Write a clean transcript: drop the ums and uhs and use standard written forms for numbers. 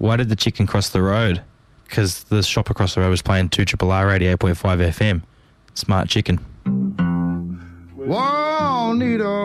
Why did the chicken cross the road? Because the shop across the road was playing 2RRR 88.5 FM. Smart chicken. Whoa, need a